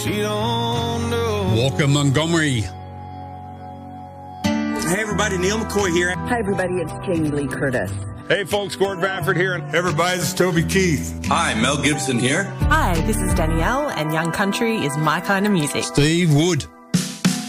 Walker Montgomery. Hey everybody, Neil McCoy here. Hi everybody, it's Jamie Lee Curtis. Hey folks, Gord Bradford here. Hey everybody, this is Toby Keith. Hi, Mel Gibson here. Hi, this is Danielle, and Young Country is my kind of music. Steve Wood.